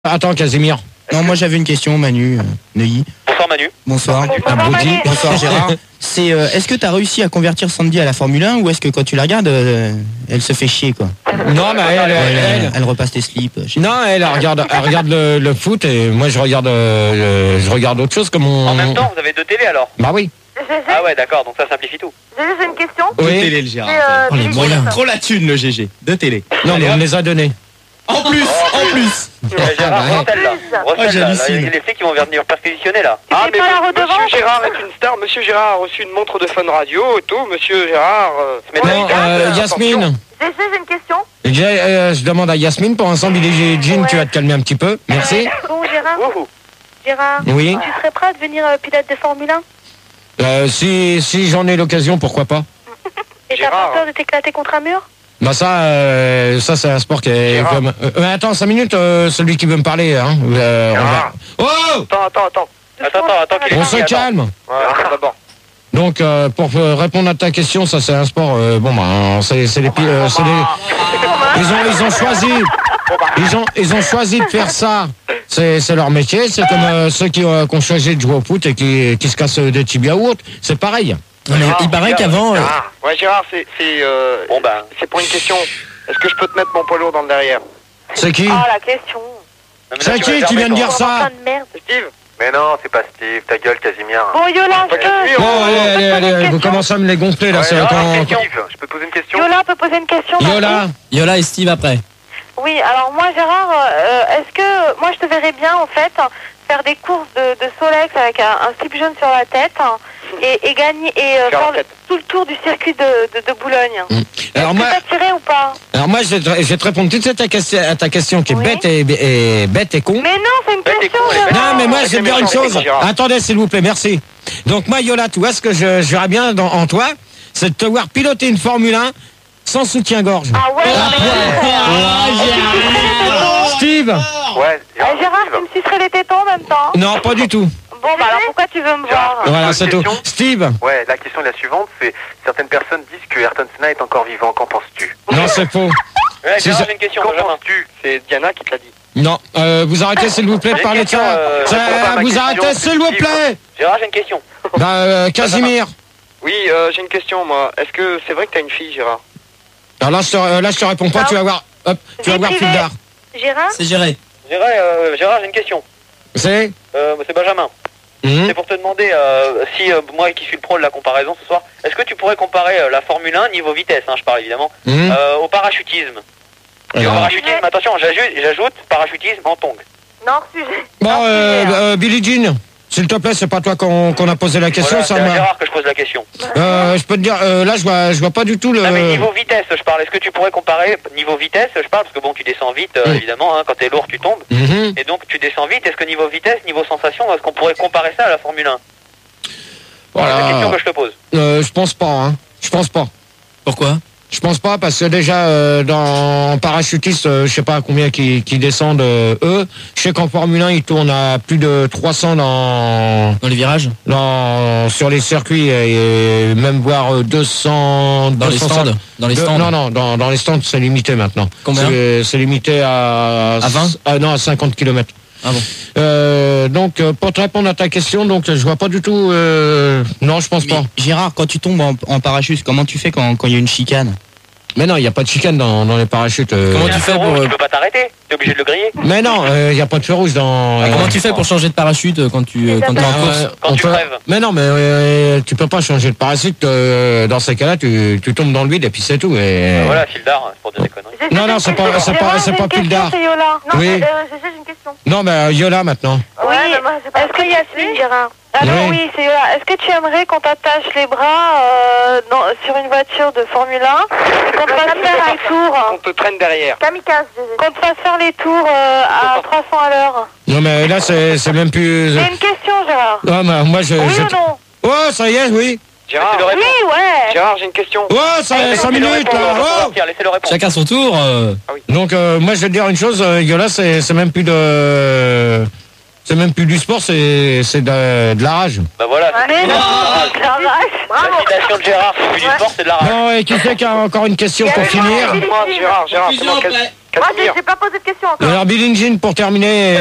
Attends, Casimir. Non, moi j'avais une question, Manu, Neuilly. Bonsoir Manu. Bonsoir. Bonsoir Gérard. C'est est-ce que tu as réussi à convertir Sandy à la Formule 1 ou est-ce que quand tu la regardes, elle se fait chier quoi? Non, mais Elle repasse tes slips. Non, elle regarde le foot et moi je regarde autre chose comme mon. En même temps, vous avez deux télés alors? Bah oui. Ah ouais, d'accord, donc ça simplifie tout. J'ai une question. Oui. Deux télé le Gérard. Oh, les moyens. Trop la thune le GG. Deux télé. Non, mais on les a donnés. En plus. Gérard, recèle là. Recèle là. j'hallucine. Il y a les flics qui vont venir perquisitionner là. Ah, mais pas la Monsieur redevance Gérard est une star. Monsieur Gérard a reçu une montre de Fun Radio et tout. Monsieur Gérard. Non, Yasmine. j'ai une question. Je demande à Yasmine pour l'instant, Billie Jean, tu vas te calmer un petit peu. Merci. Bon, Gérard, Wouhou. Oui. tu serais prêt à devenir pilote de Formule 1? Si j'en ai l'occasion, pourquoi pas. Et t'as Gérard. pas peur de t'éclater contre un mur? Bah ça c'est un sport qui est Gérard. comme... attends, 5 minutes, celui qui veut me parler. Hein, on va... Gérard. Oh, Attends. Attends, qu'il on est se fini, attends. calme. Voilà, d'abord. Donc pour répondre à ta question, ça c'est un sport. Bon bah c'est les ils ont choisi de faire ça. C'est leur métier. C'est comme ceux qui ont choisi de jouer au foot et qui se cassent des tibias ou autre. C'est pareil. Non, mais il paraît qu'avant. Gérard. Ouais, Gérard, c'est Bon ben, c'est pour une question. Est-ce que je peux te mettre mon poids lourd dans le derrière? C'est qui? Ah, la question. non, mais là, C'est tu vas qui vient de fermer, dire toi. ça? Plein de merde. C'est Steve? Mais non, c'est pas Steve, ta gueule Casimir. Bon, Yola, Pas Casimir. Bon, allez, vous commencez à me les gonfler là. Ouais, c'est alors, quand- Steve, je peux poser une question? Yola peut poser une question? Yola. Yola et Steve après. Oui, alors moi, Gérard, est-ce que moi je te verrais bien en fait faire des courses de Solex avec un slip jaune sur la tête et gagner et Faire la faire fête. tout le tour du circuit de Boulogne. Alors Est-ce moi, que t'as tiré ou pas? je vais te répondre tout de suite à ta question qui est Oui. bête et con. Mais non, c'est une Bête et question, con, les bêtes. Gérard. Non, mais moi, je vais te dire une méchant, chose. Gérard. Attendez, s'il vous plaît, merci. Donc, moi, Yola, tu vois ce que je verrais bien en toi, c'est de te voir piloter une Formule 1 sans soutien-gorge. Ah ouais, Steve? Ouais, Gérard, tu me sucerais les tétons en même temps? Non, pas du tout. Bon, bah alors pourquoi tu veux me voir? Voilà, c'est tout. question Steve? Ouais, la question est la suivante, c'est certaines personnes disent que Ayrton Senna est encore vivant, qu'en penses-tu? Non, c'est faux. Ouais, C'est Gérard, ça. j'ai une question, Qu'en Benjamin. penses-tu? C'est Diana qui te l'a dit. Non, vous arrêtez, s'il vous plaît, de J'ai parler une de ça. question, réponds pas à ma Vous question, arrêtez, s'il vous Steve. plaît. Gérard, j'ai une question. Casimir. Oui, j'ai une question, moi. Est-ce que c'est vrai que t'as une fille, Gérard? Alors là, je te réponds pas, tu vas voir. Hop, tu vas voir plus tard. Gérard? C'est géré. Gérard, j'ai une question. C'est C'est Benjamin. Mhm. C'est pour te demander si moi qui suis le pro de la comparaison ce soir, est-ce que tu pourrais comparer la Formule 1 niveau vitesse, hein, je parle évidemment, Mhm. au parachutisme. Et au Alors. parachutisme, attention, j'ajoute parachutisme en tongue. Non, sujet. Bon, Billie Jean, s'il te plaît, c'est pas toi qu'on a posé la question, Voilà, ça c'est à m'a... Gérard que je pose la question. Je peux te dire, là, je vois pas du tout le... Non mais niveau vitesse, je parle. Est-ce que tu pourrais comparer niveau vitesse, je parle parce que bon, tu descends vite, évidemment, hein, quand t'es lourd, tu tombes. Mhm. Et donc tu descends vite. Est-ce que niveau vitesse, niveau sensation, est-ce qu'on pourrait comparer ça à la Formule 1? C'est la question Voilà. que je te pose. Je pense pas, hein. Je pense pas. Pourquoi? Je pense pas parce que déjà dans parachutistes, je sais pas combien qui descendent eux. Je sais qu'en Formule 1 ils tournent à plus de 300 Dans les virages? sur les circuits et même voire 200 Dans les 200. stands? Dans les stands? Non, dans les stands c'est limité maintenant. Combien? C'est limité à 20? Non, à 50 km. Ah bon. Donc pour te répondre à ta question, donc je vois pas du tout. Non, je pense pas. Gérard, quand tu tombes en parachute, comment tu fais quand il y a une chicane? Mais non, il y a pas de chicane dans les parachutes. Comment Il y a tu un fais feu pour, rouge, tu peux pas t'arrêter. T'es obligé de le griller. Mais non, il y a pas de feu rouge dans. Comment tu fais pour changer de parachute quand tu es en course? Quand tu crèves. Mais non, mais tu peux pas changer de parachute. Dans ces cas-là, tu tombes dans le vide et puis c'est tout. Et... Voilà, Sildar, c'est pour dire des conneries. Non, c'est pas Pildar. C'est Yola. Non, Oui. j'ai une question. Non, mais Yola maintenant. Oui, est-ce que Yasmine, Gérard? Alors Oui. oui, c'est Yola. Est-ce que tu aimerais qu'on t'attache les bras sur une voiture de Formule 1 et qu'on te fasse faire un tour? On te traîne derrière. Kamikaze. Qu'on te fasse faire les tours à 300 à l'heure. Non, mais là, c'est même plus. J'ai une question, Gérard. Non, mais moi, Oui ou non? Oh, ça y est, oui. Gérard, Laissez-le répondre. Oui, ouais. Gérard, j'ai une question. Oh, ça y est, 5 Laissez-le minutes, répondre, là. Oh. Pierre, laissez-le répondre. Chacun son tour. Donc, moi, je vais te dire une chose. Yola, c'est même plus de. C'est même plus du sport, c'est de la rage. Bah voilà, Mais non, c'est la vache. la Bravo. citation de Gérard, c'est plus du sport, c'est de la rage. Bon, et qui c'est qui a encore une question pour finir? Moi, Gérard, c'est moi. Moi, Casimir. j'ai pas posé de question encore. Alors, Billie Jean, pour terminer,